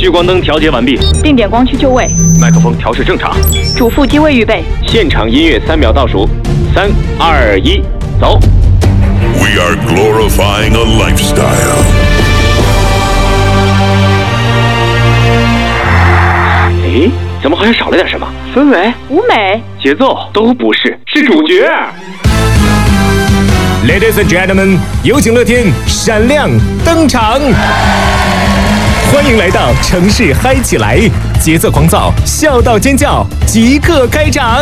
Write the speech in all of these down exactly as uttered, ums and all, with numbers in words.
聚光灯调节完毕， 定点光区就位， 麦克风调试正常， 主副机位预备。 现场音乐三秒倒数，三二一，走。 We are glorifying a lifestyle. 诶，怎么好像少了点什么？氛围、 舞美、 节奏都不是，是主角。 Ladies and gentlemen， 有请乐天闪亮登场。欢迎来到城市嗨起来，节奏狂躁，笑到尖叫，即刻开场。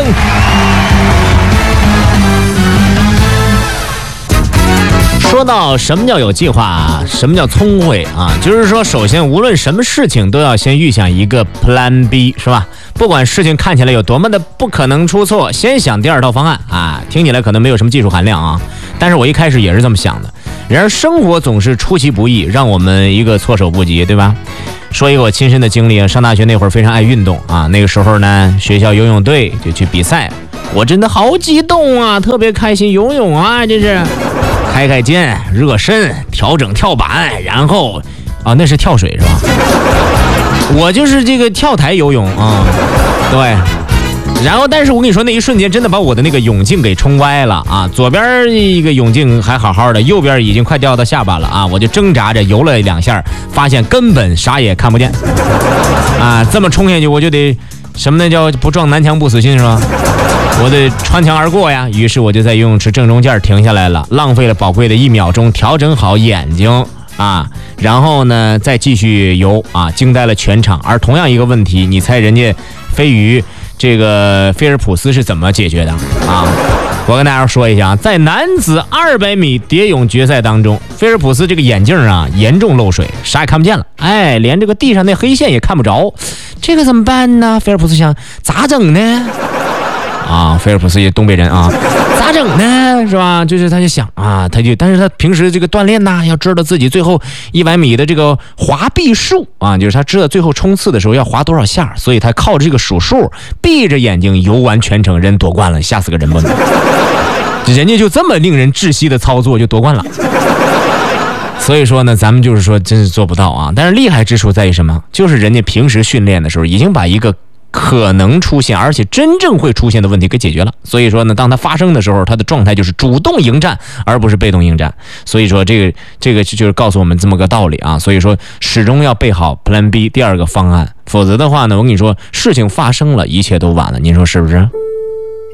说到什么叫有计划，什么叫聪慧啊？就是说，首先无论什么事情都要先预想一个 Plan B， 是吧？不管事情看起来有多么的不可能出错，先想第二套方案啊。听起来可能没有什么技术含量啊，但是我一开始也是这么想的。然而生活总是出其不意，让我们一个措手不及，对吧？说一个我亲身的经历啊，上大学那会儿非常爱运动啊，那个时候呢，学校游泳队就去比赛，我真的好激动啊，特别开心，游泳啊，这是。开开肩，热身，调整跳板，然后啊，那是跳水是吧？我就是这个跳台游泳啊，对。然后，但是我跟你说，那一瞬间真的把我的那个泳镜给冲歪了啊！左边一个泳镜还好好的，右边已经快掉到下巴了啊！我就挣扎着游了两下，发现根本啥也看不见啊！这么冲下去，我就得什么呢？叫不撞南墙不死心是吧？我得穿墙而过呀，于是我就在游泳池正中间停下来了，浪费了宝贵的一秒钟，调整好眼睛啊，然后呢再继续游啊，惊呆了全场。而同样一个问题，你猜人家飞鱼这个菲尔普斯是怎么解决的啊？我跟大家说一下啊，在男子二百米蝶泳决赛当中，菲尔普斯这个眼镜啊严重漏水，啥也看不见了，哎，连这个地上那黑线也看不着，这个怎么办呢？菲尔普斯想咋整呢？啊，菲尔普斯也东北人啊，咋整呢？是吧？就是他就想啊，他就，但是他平时这个锻炼呐，要知道自己最后一百米的这个滑臂数啊，就是他知道最后冲刺的时候要滑多少下，所以他靠着这个数数，闭着眼睛游完全程，人夺冠了，吓死个人不能。人家就这么令人窒息的操作就夺冠了。所以说呢，咱们就是说真是做不到啊。但是厉害之处在于什么？就是人家平时训练的时候已经把一个可能出现而且真正会出现的问题给解决了，所以说呢，当它发生的时候，它的状态就是主动迎战而不是被动应战。所以说这个这个就是告诉我们这么个道理啊。所以说始终要备好 Plan B 第二个方案，否则的话呢，我跟你说事情发生了，一切都晚了，您说是不是？